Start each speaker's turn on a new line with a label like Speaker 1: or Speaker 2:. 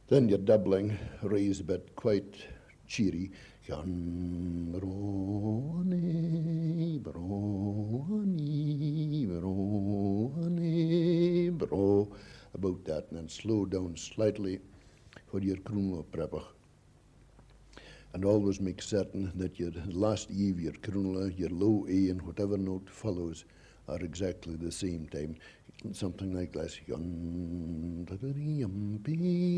Speaker 1: Then your doubling, raise a bit, quite cheery. Brony, brony, brony, bro. About that, and then slow down slightly for your crooner prepper. And always make certain that your last E of your crooner, your low A, and whatever note follows are exactly the same time. Something like this.